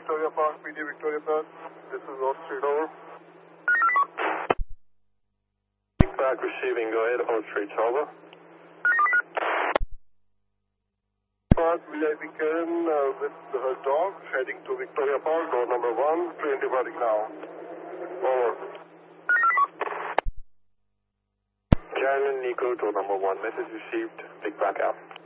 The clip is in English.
Victoria Park, PD Victoria Park. This is Oak Street, over. Back receiving, go ahead, Oak Street, over. Park, VIP Karen with her dog heading to Victoria Park, door number 1, train departing now. Over. Carolyn, Nico, door number 1, message received, pick back out.